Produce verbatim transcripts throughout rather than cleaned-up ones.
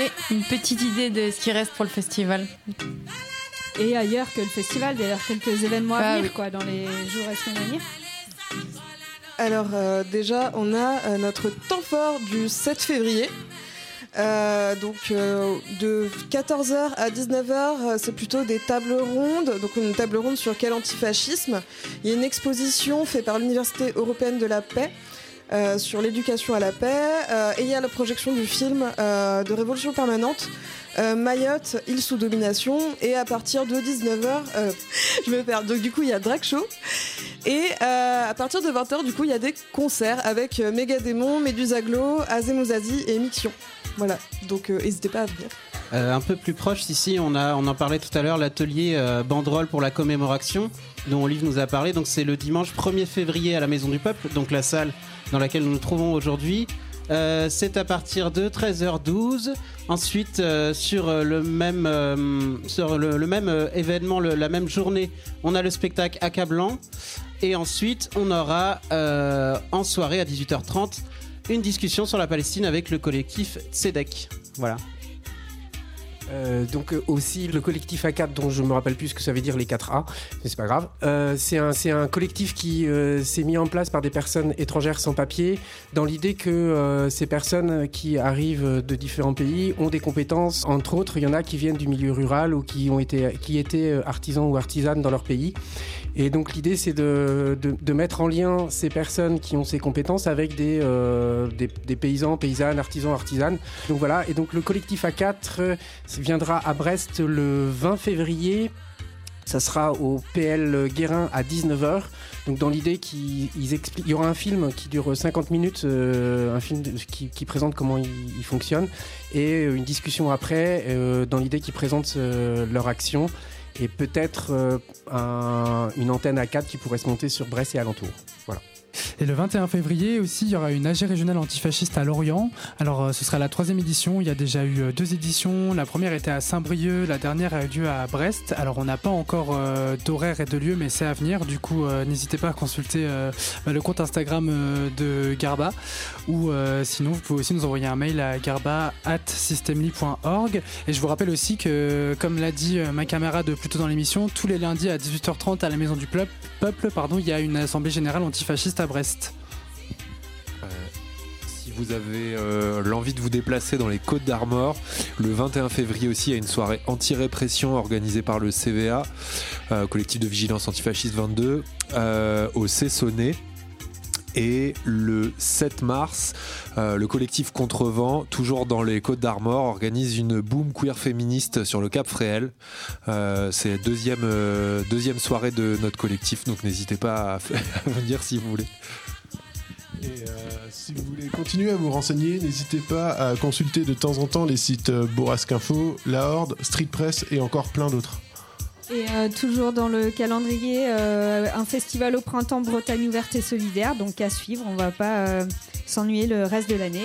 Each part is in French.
Une petite idée de ce qui reste pour le festival. Et ailleurs que le festival, d'ailleurs quelques événements à Ah, venir oui. quoi, dans les jours et semaines à venir. Alors euh, déjà, on a euh, notre temps fort du sept février. Euh, donc euh, de quatorze heures à dix-neuf heures, euh, c'est plutôt des tables rondes. Donc une table ronde sur quel antifascisme. Il y a une exposition faite par l'Université européenne de la paix euh, sur l'éducation à la paix. Euh, et il y a la projection du film euh, de Révolution permanente, euh, Mayotte, île sous domination. Et à partir de dix-neuf heures, euh, je me perds. Donc du coup, il y a Drag Show. Et euh, à partir de vingt heures, du coup, il y a des concerts avec euh, Megadémon, Médusa Glow, Azemouzazi et Mixion. Voilà, donc euh, n'hésitez pas à venir. Euh, un peu plus proche, ici, on, a, on en parlait tout à l'heure, l'atelier euh, banderole pour la commémoration, dont Olive nous a parlé. Donc c'est le dimanche premier février à la Maison du Peuple, donc la salle dans laquelle nous nous trouvons aujourd'hui. Euh, c'est à partir de treize heures douze. Ensuite, euh, sur le même, euh, sur le, le même euh, événement, le, la même journée, on a le spectacle Accablant. Et ensuite, on aura euh, en soirée à dix-huit heures trente une discussion sur la Palestine avec le collectif Tzedek. Voilà. Euh, donc euh, aussi le collectif A quatre, dont je me rappelle plus ce que ça veut dire les quatre A, mais c'est pas grave. Euh, c'est un c'est un collectif qui euh, s'est mis en place par des personnes étrangères sans papier, dans l'idée que euh, ces personnes qui arrivent de différents pays ont des compétences. Entre autres, il y en a qui viennent du milieu rural ou qui ont été qui étaient artisans ou artisanes dans leur pays. Et donc l'idée, c'est de, de, de mettre en lien ces personnes qui ont ces compétences avec des, euh, des, des paysans, paysannes, artisans, artisanes. Donc voilà, et donc le collectif A quatre euh, viendra à Brest le vingt février. Ça sera au P L Guérin à dix-neuf heures. Donc dans l'idée qu'ils ils expliquent, il y aura un film qui dure cinquante minutes, euh, un film qui, qui présente comment il, il fonctionne, et une discussion après, euh, dans l'idée qu'ils présentent euh, leur action. Et peut-être euh, un, une antenne A quatre qui pourrait se monter sur Brest et alentour. Voilà. Et le vingt et un février aussi, il y aura une A G régionale antifasciste à Lorient. Alors euh, ce sera la troisième édition, il y a déjà eu euh, deux éditions. La première était à Saint-Brieuc, la dernière a eu lieu à Brest. Alors on n'a pas encore euh, d'horaire et de lieu, mais c'est à venir. Du coup, euh, n'hésitez pas à consulter euh, bah, le compte Instagram euh, de Garba. Ou euh, sinon, vous pouvez aussi nous envoyer un mail à garba arobase systemly point org. Et je vous rappelle aussi que, comme l'a dit euh, ma camarade plus tôt dans l'émission, tous les lundis à dix-huit heures trente à la Maison du Peuple, peuple pardon, il y a une assemblée générale antifasciste à Brest. Euh, si vous avez euh, l'envie de vous déplacer dans les Côtes d'Armor, le vingt et un février aussi, il y a une soirée anti-répression organisée par le C V A, euh, collectif de vigilance antifasciste vingt-deux, euh, au Cessonnet. Et le sept mars, euh, le collectif Contrevent, toujours dans les Côtes d'Armor, organise une boom queer féministe sur le Cap Fréhel. Euh, c'est la deuxième, euh, deuxième soirée de notre collectif, donc n'hésitez pas à, à venir si vous voulez. Et euh, si vous voulez continuer à vous renseigner, n'hésitez pas à consulter de temps en temps les sites euh, Bourrasque Info, La Horde, Street Press et encore plein d'autres. Et euh, toujours dans le calendrier, euh, un festival au printemps Bretagne ouverte et solidaire, donc à suivre, on va pas euh, s'ennuyer le reste de l'année.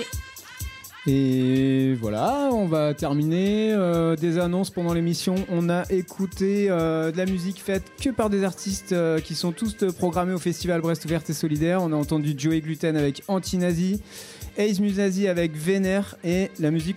Et voilà, on va terminer. Euh, des annonces pendant l'émission. On a écouté euh, de la musique faite que par des artistes euh, qui sont tous programmés au festival Brest ouverte et solidaire. On a entendu Joey Gluten avec Anti-Nazi, Ace Musazi avec Vénère, et la musique